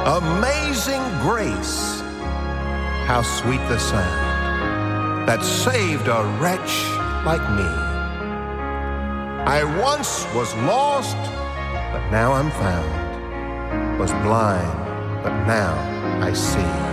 Amazing grace, how sweet the sound that saved a wretch like me. I once was lost, but now I'm found. Was blind, but now I see.